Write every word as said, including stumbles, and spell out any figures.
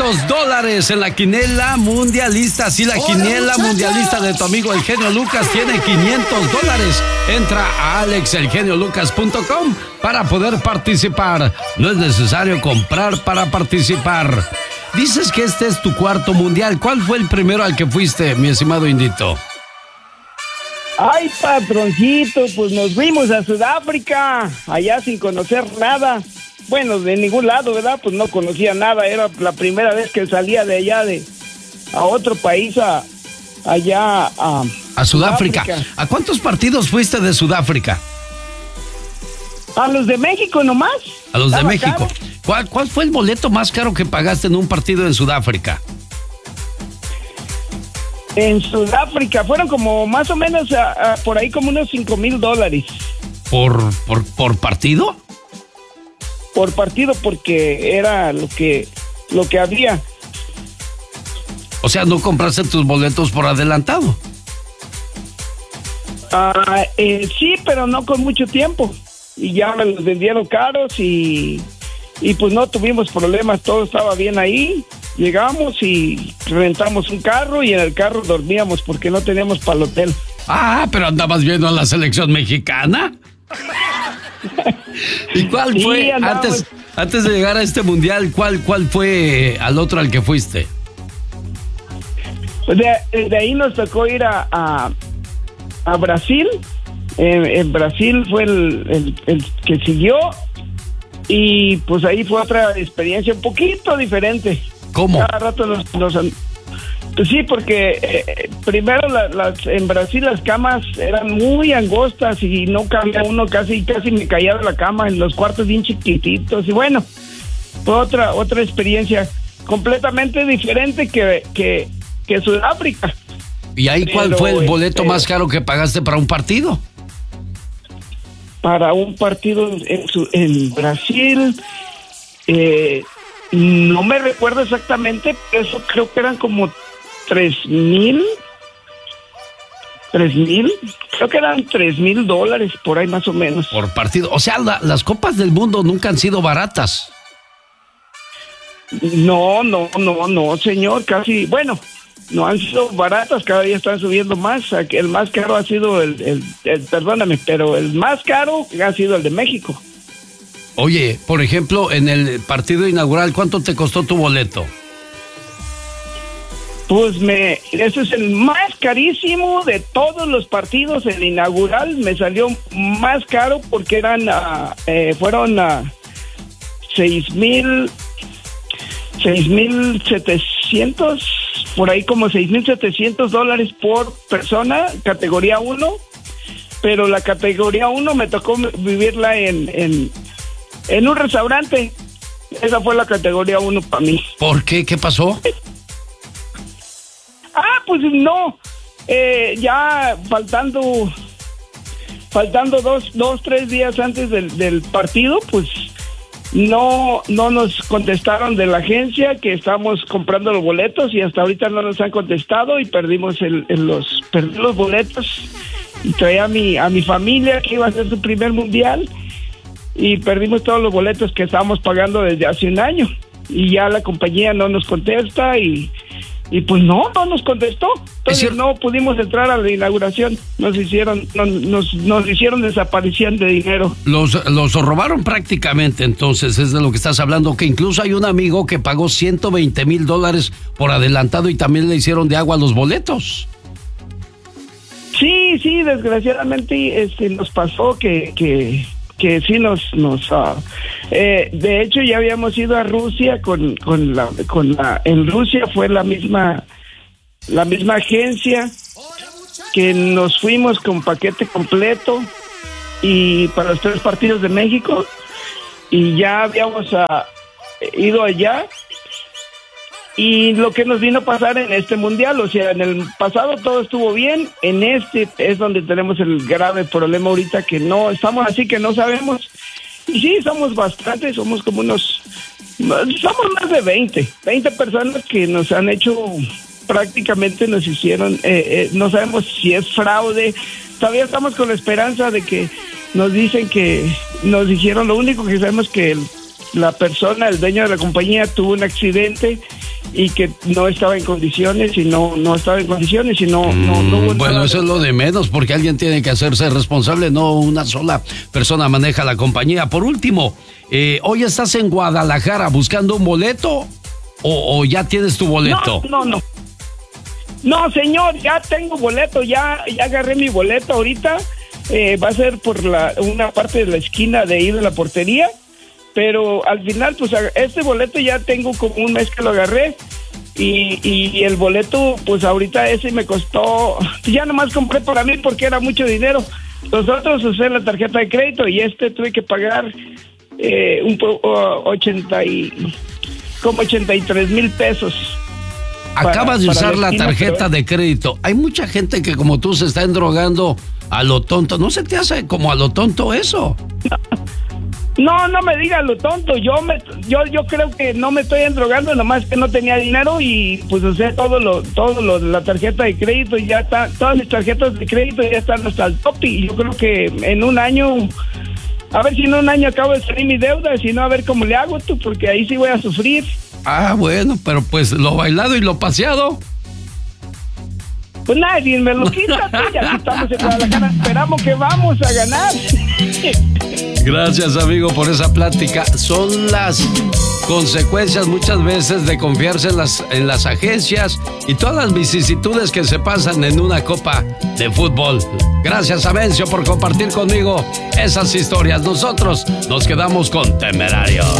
quinientos dólares en la quiniela mundialista. Sí, la quiniela mundialista de tu amigo el genio Lucas tiene quinientos dólares. Entra a alex el genio lucas punto com para poder participar. No es necesario comprar para participar. Dices que este es tu cuarto mundial. ¿Cuál fue el primero al que fuiste, mi estimado Indito? Ay, patroncito, pues nos fuimos a Sudáfrica, allá sin conocer nada. Bueno, de ningún lado, ¿verdad? Pues no conocía nada. Era la primera vez que salía de allá, de a otro país, a, allá a... A Sudáfrica. Sudáfrica. ¿A cuántos partidos fuiste de Sudáfrica? A los de México nomás. A los de México. ¿Cuál, ¿Cuál fue el boleto más caro que pagaste en un partido en Sudáfrica? En Sudáfrica fueron como más o menos a, a, por ahí como unos cinco mil dólares. ¿Por, por, por partido? Por partido, porque era lo que, lo que había. O sea, ¿no compraste tus boletos por adelantado? Ah, eh, sí, pero no con mucho tiempo. Y ya me los vendieron caros y, y pues no tuvimos problemas, todo estaba bien ahí. Llegamos y rentamos un carro y en el carro dormíamos porque no teníamos para el hotel. Ah, pero andabas viendo a la selección mexicana. ¿Y cuál sí, fue, andamos... antes, antes de llegar a este mundial, cuál, cuál fue al otro al que fuiste? Pues de, de ahí nos tocó ir a, a, a Brasil. En, en Brasil fue el, el, el que siguió y pues ahí fue otra experiencia un poquito diferente. ¿Cómo? Cada rato nos... nos pues sí, porque eh, primero la, las, en Brasil las camas eran muy angostas y no cabía uno, casi casi me caía de la cama, en los cuartos bien chiquititos y bueno, fue otra otra experiencia completamente diferente que, que, que Sudáfrica. ¿Y ahí cuál Pero, fue el boleto este, más caro que pagaste para un partido? Para un partido en, en Brasil, eh, no me recuerdo exactamente, pero eso creo que eran como tres mil, tres mil, creo que eran tres mil dólares por ahí más o menos. Por partido, o sea, la, las copas del mundo nunca han sido baratas. No, no, no, no, señor, casi, bueno, no han sido baratas, cada día están subiendo más. El más caro ha sido el, el, el perdóname, pero el más caro ha sido el de México. Oye, por ejemplo, en el partido inaugural, ¿cuánto te costó tu boleto? Pues me, ese es el más carísimo de todos los partidos. El inaugural me salió más caro porque eran, uh, eh, fueron a uh, seis mil, seis mil setecientos, por ahí como seis mil setecientos dólares por persona, categoría uno, pero la categoría uno me tocó vivirla en, en, en un restaurante. Esa fue la categoría uno para mí. ¿Por qué? ¿Qué pasó? Ah, pues no, eh, ya faltando, faltando dos, dos, tres días antes del, del partido, pues no, no nos contestaron de la agencia que estábamos comprando los boletos y hasta ahorita no nos han contestado y perdimos el, el los, perdí los boletos y traía a mi, a mi familia que iba a ser su primer mundial y perdimos todos los boletos que estábamos pagando desde hace un año y ya la compañía no nos contesta y Y pues no, no nos contestó. Entonces no pudimos entrar a la inauguración. Nos hicieron, no, nos, nos hicieron desaparición de dinero. Los, los robaron prácticamente, entonces, es de lo que estás hablando, que incluso hay un amigo que pagó ciento veinte mil dólares por adelantado y también le hicieron de agua los boletos. Sí, sí, desgraciadamente este, nos pasó que... que que sí nos nos uh, eh, de hecho ya habíamos ido a Rusia con con la con la en Rusia fue la misma la misma agencia que nos fuimos con paquete completo y para los tres partidos de México y ya habíamos uh, ido allá y lo que nos vino a pasar en este mundial, o sea, en el pasado todo estuvo bien, en este es donde tenemos el grave problema ahorita que no, estamos así que no sabemos, y sí, somos bastantes, somos como unos, somos más de veinte, veinte personas que nos han hecho, prácticamente nos hicieron, eh, eh, no sabemos si es fraude, todavía estamos con la esperanza de que nos dicen que nos dijeron, lo único que sabemos que el, la persona, el dueño de la compañía tuvo un accidente y que no estaba en condiciones y no no estaba en condiciones y no mm, no, no hubo bueno nada. Eso es lo de menos, porque alguien tiene que hacerse responsable, no una sola persona maneja la compañía. Por último, eh, hoy estás en Guadalajara buscando un boleto o, o ya tienes tu boleto. No, no, no. No, señor, ya tengo boleto, ya ya agarré mi boleto ahorita. Eh, va a ser por la una parte de la esquina de ahí de la portería, pero al final, pues este boleto ya tengo como un mes que lo agarré y, y el boleto, pues ahorita ese me costó, ya nomás compré para mí porque era mucho dinero. Los otros usé la tarjeta de crédito y este tuve que pagar eh, un uh, ochenta y como ochenta y tres mil pesos. Acabas para, de usar la, esquina, la tarjeta pero... de crédito. Hay mucha gente que como tú se está endrogando a lo tonto. ¿No se te hace como a lo tonto eso? No, no me digas lo tonto. Yo me, yo, yo creo que no me estoy endrogando, nomás que no tenía dinero y pues o sea todo lo, todo lo de la tarjeta de crédito y ya está, todas mis tarjetas de crédito ya están hasta el top y yo creo que en un año, a ver si en un año acabo de salir mi deuda, si no a ver cómo le hago tú, porque ahí sí voy a sufrir. Ah, bueno, pero pues lo bailado y lo paseado. Pues nadie me lo quita, tú, ya aquí estamos en Guadalajara, esperamos que vamos a ganar. Gracias, amigo, por esa plática. Son las consecuencias muchas veces de confiarse en las, en las agencias y todas las vicisitudes que se pasan en una copa de fútbol. Gracias, Amencio, por compartir conmigo esas historias. Nosotros nos quedamos con Temerarios.